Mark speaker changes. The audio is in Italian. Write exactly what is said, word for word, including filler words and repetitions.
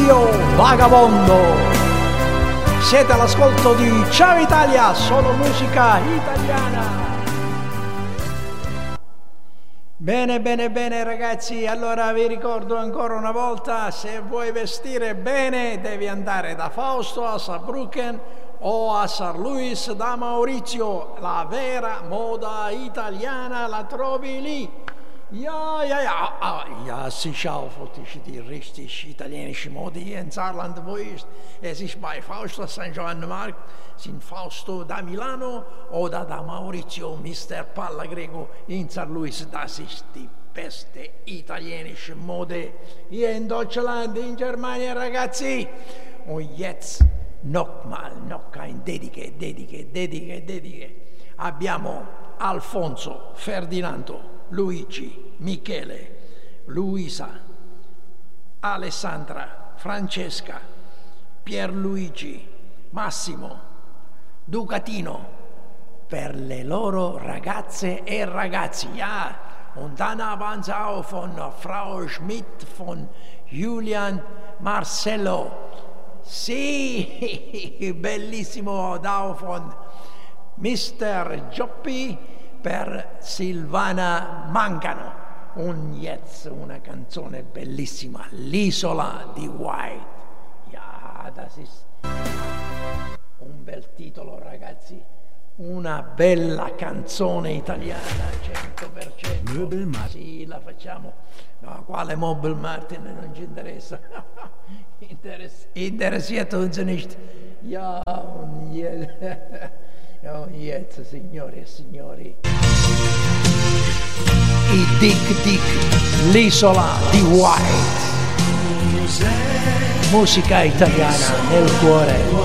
Speaker 1: Io vagabondo. Siete all'ascolto di Ciao Italia, solo musica italiana. Bene, bene, bene ragazzi, allora vi ricordo ancora una volta, se vuoi vestire bene devi andare da Fausto a Saarbrücken o a San Luis da Maurizio, la vera moda italiana la trovi lì. Ja, ja, ja, ah, ja, sicher auch die richtig italienische Mode hier in Saarland, wo ist. Es ist bei Fausto Sankt Johann Markt, sind Fausto da Milano oder da Maurizio, Mister Pallagrego in San Luis. Das ist die beste italienische Mode hier in Deutschland, in Germania, ragazzi. Und jetzt nochmal, noch ein Dediche, Dediche, Dediche, Dediche. Abbiamo Alfonso, Ferdinando, Luigi, Michele, Luisa, Alessandra, Francesca, Pierluigi, Massimo, Ducatino, per le loro ragazze e ragazzi. Ja, und dann haben sie auch von Frau Schmidt, von Julian, Marcello. Sì, bellissimo, da von Mister Gioppi per Silvana Mangano. Und jetzt una canzone bellissima, L'isola di White. Ja, das ist un bel titolo, ragazzi. Una bella canzone italiana, cento per cento.
Speaker 2: Möbel Martin.
Speaker 1: Sì, la facciamo. No, quale Möbel Martin? Non ci interessa. Interess- interessiert uns nicht. Ja, und jetzt, ja, und jetzt, signori e signori. I Dick Dick, l'isola di White. Musica italiana nel cuore.